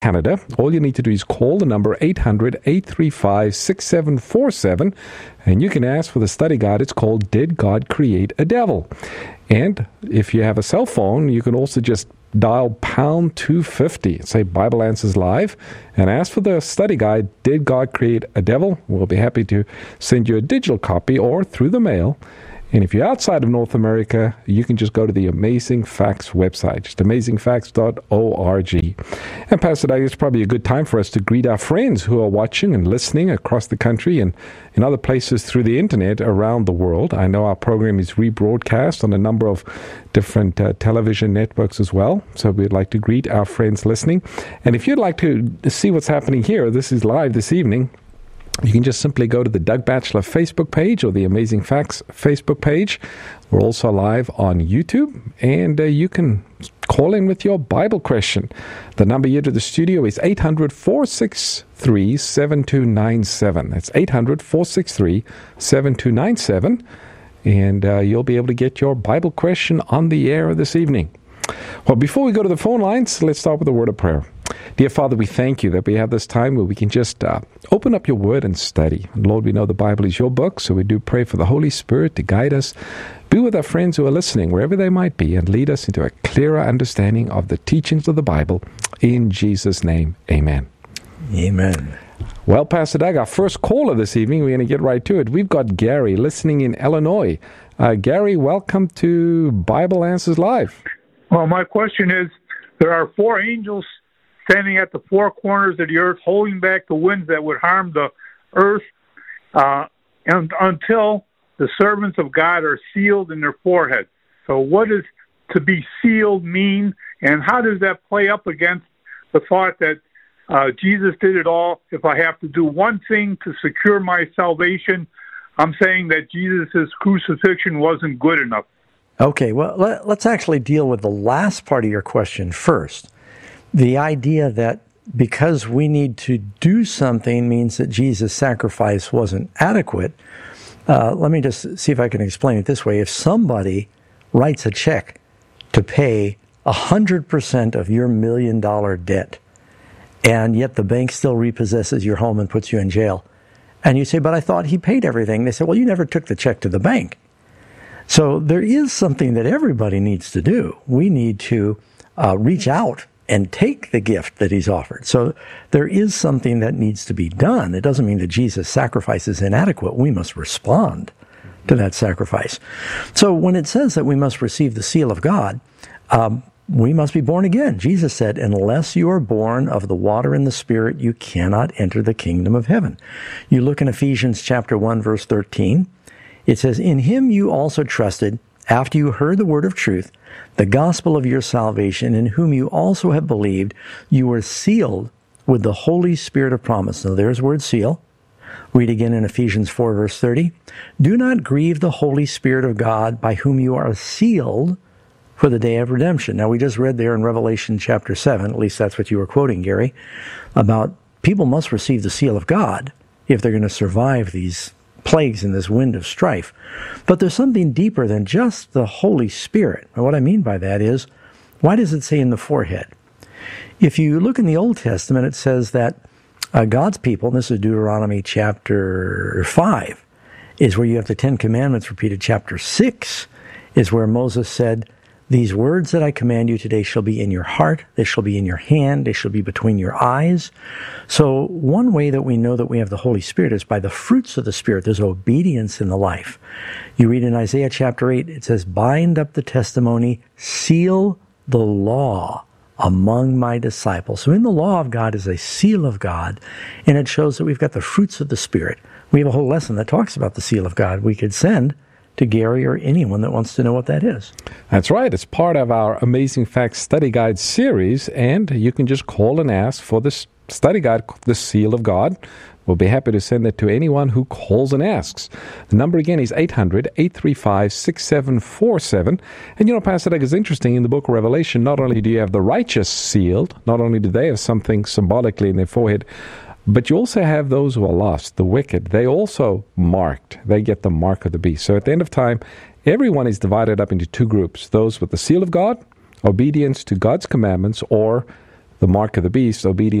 Canada, all you need to do is call the number 800-835-6747, and you can ask for the study guide. It's called Did God Create a Devil? And if you have a cell phone, you can also just dial pound 250, say Bible Answers Live, and ask for the study guide, Did God Create a Devil? We'll be happy to send you a digital copy or through the mail. And if you're outside of North America, you can just go to the Amazing Facts website, just amazingfacts.org. And Pastor Doug, it's probably a good time for us to greet our friends who are watching and listening across the country and in other places through the internet around the world. I know our program is rebroadcast on a number of different television networks as well. So we'd like to greet our friends listening. And if you'd like to see what's happening here, this is live this evening. You can just simply go to the Doug Batchelor Facebook page or the Amazing Facts Facebook page. We're also live on YouTube, and you can call in with your Bible question. The number here to the studio is 800-463-7297. That's 800-463-7297, and you'll be able to get your Bible question on the air this evening. Well, before we go to the phone lines, let's start with a word of prayer. Dear Father, we thank you that we have this time where we can just open up your word and study. And Lord, we know the Bible is your book, so we do pray for the Holy Spirit to guide us. Be with our friends who are listening, wherever they might be, and lead us into a clearer understanding of the teachings of the Bible. In Jesus' name, amen. Amen. Well, Pastor Doug, our first caller this evening, we're going to get right to it. We've got Gary listening in Illinois. Gary, welcome to Bible Answers Live. Well, my question is, there are four angels standing at the four corners of the earth, holding back the winds that would harm the earth, and until the servants of God are sealed in their foreheads. So what does to be sealed mean, and how does that play up against the thought that Jesus did it all? If I have to do one thing to secure my salvation, I'm saying that Jesus' crucifixion wasn't good enough. Okay, well, let's actually deal with the last part of your question first. The idea that because we need to do something means that Jesus' sacrifice wasn't adequate. Let me just see if I can explain it this way. If somebody writes a check to pay 100% of your $1 million debt, and yet the bank still repossesses your home and puts you in jail, and you say, but I thought he paid everything. They say, well, you never took the check to the bank. So there is something that everybody needs to do. We need to reach out and take the gift that he's offered. So there is something that needs to be done. It doesn't mean that Jesus' sacrifice is inadequate. We must respond to that sacrifice. So when it says that we must receive the seal of God, we must be born again. Jesus said, unless you are born of the water and the Spirit, you cannot enter the kingdom of heaven. You look in Ephesians chapter 1, verse 13. It says, in him you also trusted, after you heard the word of truth, the gospel of your salvation, in whom you also have believed, you were sealed with the Holy Spirit of promise. Now there's the word seal. Read again in Ephesians 4, verse 30. Do not grieve the Holy Spirit of God, by whom you are sealed for the day of redemption. Now we just read there in Revelation chapter 7, at least that's what you were quoting, Gary, about people must receive the seal of God if they're going to survive these plagues in this wind of strife. But there's something deeper than just the Holy Spirit. And what I mean by that is, why does it say in the forehead? If you look in the Old Testament, it says that God's people, and this is Deuteronomy chapter 5, is where you have the Ten Commandments repeated. Chapter 6 is where Moses said, these words that I command you today shall be in your heart, they shall be in your hand, they shall be between your eyes. So one way that we know that we have the Holy Spirit is by the fruits of the Spirit. There's obedience in the life. You read in Isaiah chapter 8, it says, bind up the testimony, seal the law among my disciples. So in the law of God is a seal of God, and it shows that we've got the fruits of the Spirit. We have a whole lesson that talks about the seal of God. We could send to Gary or anyone that wants to know what that is. That's right. It's part of our Amazing Facts Study Guide series, and you can just call and ask for this study guide, the Seal of God. We'll be happy to send it to anyone who calls and asks. The number again is 800-835-6747. And you know, Pastor Doug, is interesting, in the book of Revelation, not only do you have the righteous sealed, not only do they have something symbolically in their forehead, but you also have those who are lost, the wicked. They also marked. They get the mark of the beast. So at the end of time, everyone is divided up into two groups. Those with the seal of God, obedience to God's commandments, or the mark of the beast, obedience